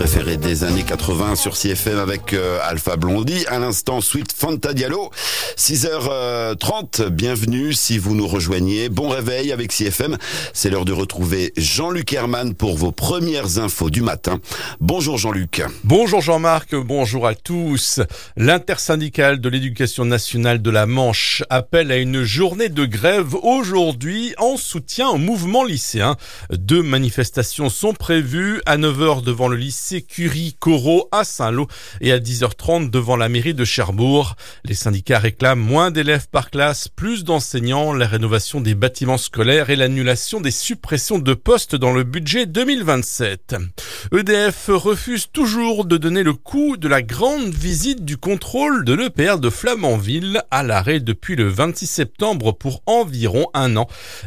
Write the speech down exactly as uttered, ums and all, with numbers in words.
préféré des années quatre-vingts sur C F M avec euh, Alpha Blondy. À l'instant, Sweet Fanta Diallo. six heures trente, bienvenue si vous nous rejoignez. Bon réveil avec C F M. C'est l'heure de retrouver Jean-Luc Herman pour vos premières infos du matin. Bonjour Jean-Luc. Bonjour Jean-Marc, bonjour à tous. L'intersyndicale de l'éducation nationale de la Manche appelle à une journée de grève aujourd'hui en soutien au mouvement lycéen. Deux manifestations sont prévues à neuf heures devant le lycée Curie-Corot à Saint-Lô et à dix heures trente devant la mairie de Cherbourg. Les syndicats réclament moins d'élèves par classe, plus d'enseignants, la rénovation des bâtiments scolaires et l'annulation des suppressions de postes dans le budget deux mille vingt-sept. E D F refuse toujours de donner le coût de la grande visite du contrôle de l'E P R de Flamanville à l'arrêt depuis le vingt-six septembre pour environ un an.